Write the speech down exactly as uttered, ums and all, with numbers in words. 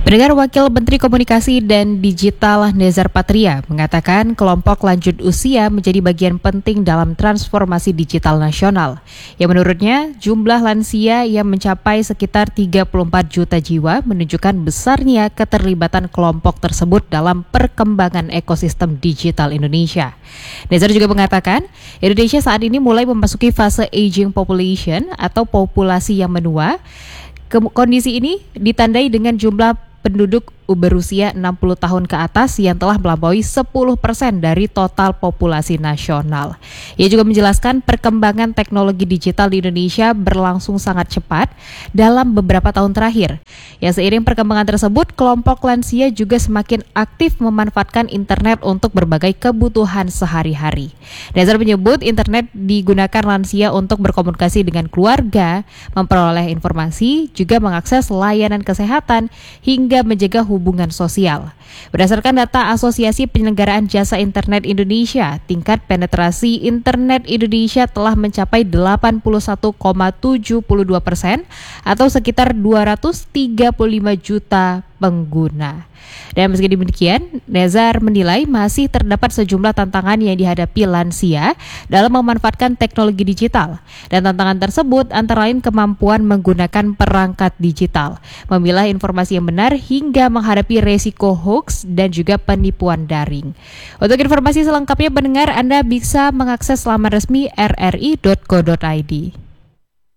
Pendengar, Wakil Menteri Komunikasi dan Digital Nezar Patria mengatakan kelompok lanjut usia menjadi bagian penting dalam transformasi digital nasional. Yang menurutnya, jumlah lansia yang mencapai sekitar tiga puluh empat juta jiwa menunjukkan besarnya keterlibatan kelompok tersebut dalam perkembangan ekosistem digital Indonesia. Nezar juga mengatakan, Indonesia saat ini mulai memasuki fase aging population atau populasi yang menua. Kondisi ini ditandai dengan jumlah penduduk berusia enam puluh tahun ke atas yang telah melampaui sepuluh persen dari total populasi nasional. Ia juga menjelaskan perkembangan teknologi digital di Indonesia berlangsung sangat cepat dalam beberapa tahun terakhir. Ya, seiring perkembangan tersebut, kelompok lansia juga semakin aktif memanfaatkan internet untuk berbagai kebutuhan sehari-hari. Nezar menyebut internet digunakan lansia untuk berkomunikasi dengan keluarga, memperoleh informasi, juga mengakses layanan kesehatan, hingga menjaga hubungan sosial. Berdasarkan data Asosiasi Penyelenggaraan Jasa Internet Indonesia, tingkat penetrasi internet Indonesia telah mencapai delapan puluh satu koma tujuh dua persen atau sekitar dua ratus tiga puluh lima juta pengguna. Dan meski demikian, Nezar menilai masih terdapat sejumlah tantangan yang dihadapi lansia dalam memanfaatkan teknologi digital. Dan tantangan tersebut antara lain kemampuan menggunakan perangkat digital, memilah informasi yang benar hingga menghadapi resiko hoax dan juga penipuan daring. Untuk informasi selengkapnya pendengar, Anda bisa mengakses laman resmi r r i dot co dot i d.